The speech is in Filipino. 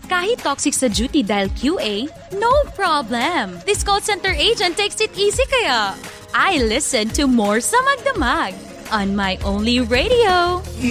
Kahit toxic sa duty dahil QA, no problem. This call center agent takes it easy kaya. I listen to More sa Magdamag on my only radio.